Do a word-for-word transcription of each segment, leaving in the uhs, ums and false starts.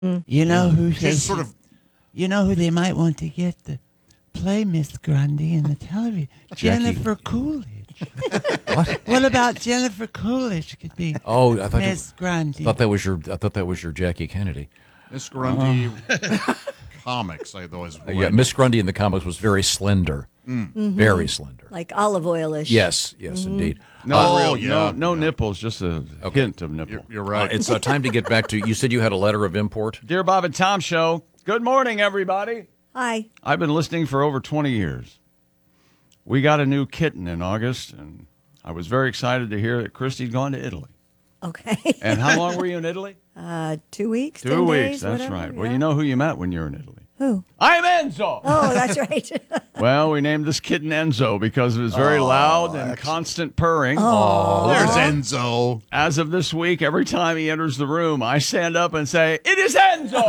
You know Yeah. who they Just sort should- of- You know who they might want to get to play Miss Grundy in the television? Jackie. Jennifer Coolidge. What? What about Jennifer Coolidge could be Oh, I thought you, Miss Grundy? thought that was your. I thought that was your Jackie Kennedy. Miss Grundy comics, I always Uh, yeah, Miss Grundy in the comics was very slender, very slender. Like olive oil-ish. Yes, yes, indeed. No, Oh, real, yeah, no, no yeah. nipples, just a hint of nipple. You're, you're Uh, right. it's uh, time to get back to. You said you had a letter of import. Dear Bob and Tom Show, good morning, everybody. Hi. I've been listening for over twenty years. We got a new kitten in August, and I was very excited to hear that Christy'd gone to Italy. Okay. And how long were you in Italy? Uh, two weeks. Two ten weeks, days, that's whatever, right. Well, yeah. you know who you met when you were in Italy. Who? I'm Enzo. Oh, that's right. Well, we named this kitten Enzo because it was very loud and constant purring. There's Enzo. As of this week, every time he enters the room, I stand up and say, "It is Enzo!"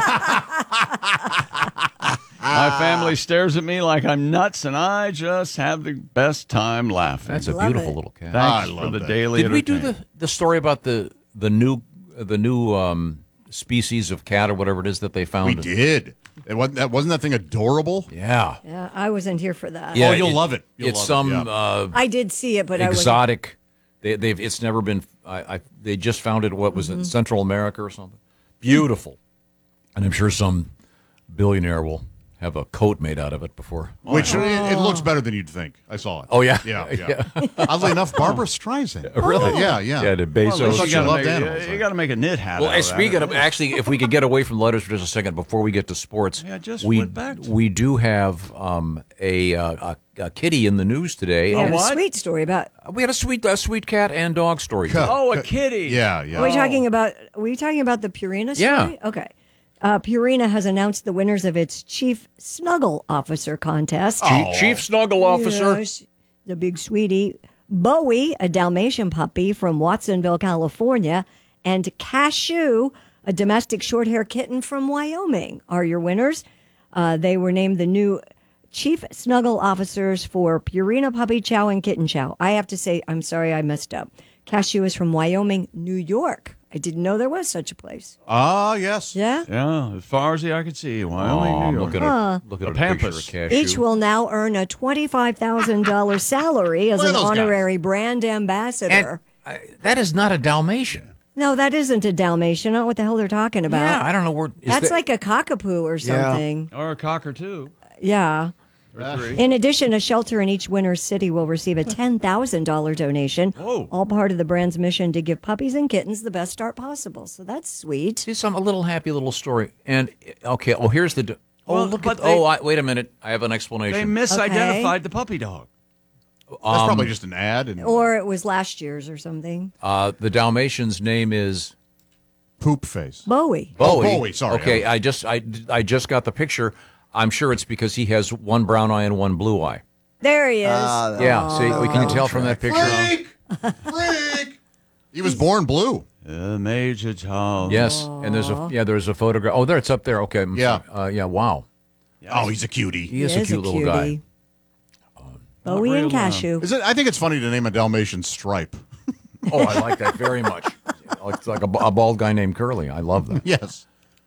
My family stares at me like I'm nuts, and I just have the best time laughing. That's a Love beautiful it. little cat. Thanks I for love the that. daily Did we do entertainment. the, the story about the the new the new um, species of cat or whatever it is that they found? We did. It wasn't that wasn't that thing adorable? Yeah. Yeah, I wasn't here for that. Yeah, Oh, you'll love it. You'll it's love it, some yeah. uh, I did see it, but I was exotic. They, they've. It's never been. I, I. They just found it. What was it? Central America or something. Beautiful, and I'm sure some billionaire will have a coat made out of it before. Which it, it looks better than you'd think. I saw it. Oh, yeah? yeah, yeah. Oddly enough, Barbara Streisand. Really? Yeah, yeah. Yeah, the Well, at Bezos. least thought you you gotta loved make- animals, You, right? got to make a knit hat. Well, out and of that. speaking of, actually, if we could get away from letters for just a second before we get to sports, Yeah, just we went back to- we do have um, a, uh, a a kitty in the news today. we had And a what? sweet story about. we had a sweet a sweet cat and dog story. today. oh, a kitty. Yeah, yeah. Are we talking about? Are we talking about the Purina story? Yeah. Okay. Uh, Purina has announced the winners of its Chief Snuggle Officer contest. Chief, Chief Snuggle Officer. Yes, the big sweetie. Bowie, a Dalmatian puppy from Watsonville, California, and Cashew, a domestic short hair kitten from Wyoming, are your winners. Uh, they were named the new Chief Snuggle Officers for Purina Puppy Chow and Kitten Chow. I have to say, I'm sorry I messed up. Cashew is from Wyoming, New York. I didn't know there was such a place. Ah, yes. Yeah? Yeah, as far as the eye could see, Oh, Wyoming, I'm New York. looking at looking The at a picture of Pampas. Cashew. Each will now earn a twenty-five thousand dollars salary as Look at an those guys. honorary brand ambassador. and, uh, that is not a Dalmatian. No, that isn't a Dalmatian. I don't know what the hell they're talking about. Yeah, I don't know where. is That's that- like a cockapoo or something. Or a cockatoo. Yeah. Or three. In addition, a shelter in each winner's city will receive a ten thousand dollars donation. Whoa. All part of the brand's mission to give puppies and kittens the best start possible. So that's sweet. See some a little happy little story. And okay, oh here's the. d- Oh Well, look but at. they- oh, I, wait a minute. I have an explanation. They misidentified the puppy dog. That's Um, probably just an ad and Or it was last year's or something. uh, the Dalmatian's name is poop face. Bowie. Oh, Bowie. Bowie, sorry. Okay, I just I, I just got the picture. I'm sure it's because he has one brown eye and one blue eye. There he is. Yeah. See, we can you tell from that picture? Freak! Freak! He was born blue. Uh, Major Tom. Yes. And there's a yeah there's a photograph. Oh, there it's up there. Okay. I'm Yeah. sorry. Uh, yeah. Wow. Oh, he's a cutie. He is a cute little guy. cutie. Bowie real, and um, Oh, Cashew. Is it? I think it's funny to name a Dalmatian Stripe. Oh, I like that very much. It's like a, a bald guy named Curly. I love that. Yes.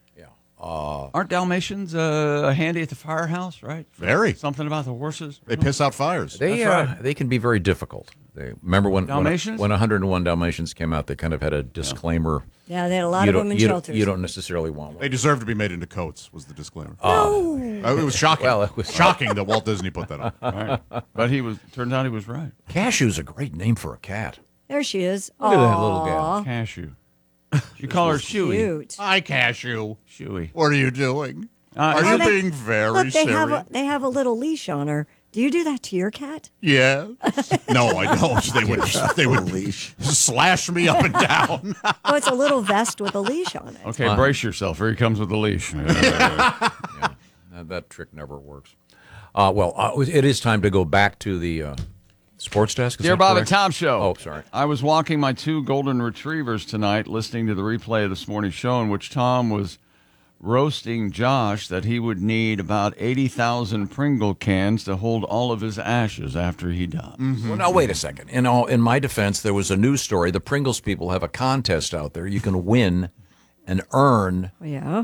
Aren't Dalmatians uh, handy at the firehouse, right? Very. Something about the horses? They piss out fires. They That's uh, right. they can be very difficult. They remember when Dalmatians? when, when one hundred one Dalmatians came out, they kind of had a disclaimer. Yeah, they had a lot you of don't, them in you don't- shelters. you don't necessarily want one. They deserve to be made into coats, was the disclaimer. Uh, it was shocking. Well, it was- shocking that Walt Disney put that on. Right. But he was. Turns out he was right. Cashew's a great name for a cat. There she is. Look at that little gal. Aw, Cashew. You call her Shoey. cute. Hi, Cashew. Shoey. What are you doing? Uh, Are oh, you they- being very Look, they serious? have a, they have a little leash on her. Do you do that to your cat? Yeah. No, I don't. They would they would slash me up and down. Oh, it's a little vest with a leash on it. Okay, brace yourself. Here he comes with the leash. That, that trick never works. Uh, well, uh, it is time to go back to the uh, sports desk. Is Dear that Bob and correct? Tom Show. Oh, sorry. I was walking my two golden retrievers tonight, listening to the replay of this morning's show in which Tom was roasting Josh that he would need about eighty thousand Pringle cans to hold all of his ashes after he died. Well, now wait a second. In all, in my defense, there was a news story. The Pringles people have a contest out there. You can win an urn Yeah.